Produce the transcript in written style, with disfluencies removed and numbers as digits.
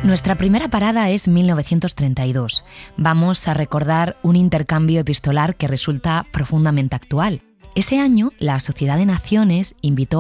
Nuestra primera parada es 1932. Vamos a recordar un intercambio epistolar que resulta profundamente actual. Ese año, la Sociedad de Naciones invitó